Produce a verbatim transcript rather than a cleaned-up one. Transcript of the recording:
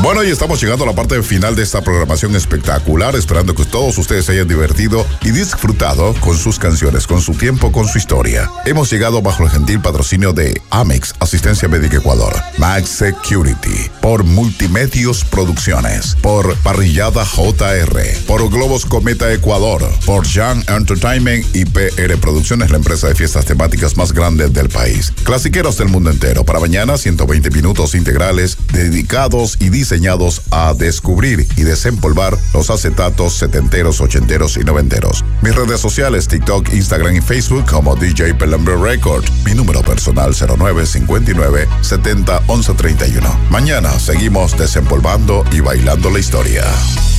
Bueno, y estamos llegando a la parte final de esta programación espectacular, esperando que todos ustedes se hayan divertido y disfrutado con sus canciones, con su tiempo, con su historia. Hemos llegado bajo el gentil patrocinio de Amex, Asistencia Médica Ecuador, Max Security, por Multimedios Producciones, por Parrillada J R, por Globos Cometa Ecuador, por Young Entertainment y P R Producciones, la empresa de fiestas temáticas más grande del país. Clasiqueros del mundo entero. Para mañana, ciento veinte minutos integrales dedicados y diseñados a descubrir y desempolvar los acetatos setenteros, ochenteros y noventeros. Mis redes sociales, TikTok, Instagram y Facebook como D J Pelambre Record. Mi número personal cero nueve cincuenta y nueve setenta once treinta y uno. Mañana seguimos desempolvando y bailando la historia.